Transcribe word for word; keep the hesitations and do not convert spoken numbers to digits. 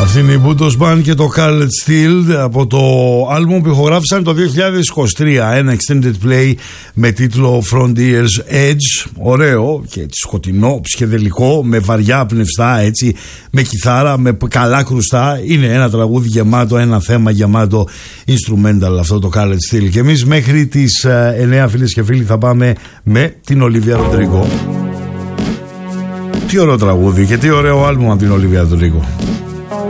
Αυτή είναι η Budos Band και το Scarlet Steel από το άλμπουμ που ηχογράφησαν το δύο χιλιάδες είκοσι τρία. Ένα extended play με τίτλο Frontier's Edge. Ωραίο και σκοτεινό, ψυχεδελικό, με βαριά πνευστά, έτσι, με κιθάρα, με καλά κρουστά. Είναι ένα τραγούδι γεμάτο, ένα θέμα γεμάτο instrumental αυτό το Scarlet Steel. Και εμείς μέχρι τις εννιά, φίλες και φίλοι, θα πάμε με την Olivia Rodrigo. Τι ωραίο τραγούδι και τι ωραίο άλμπουμ από την Olivia Rodrigo.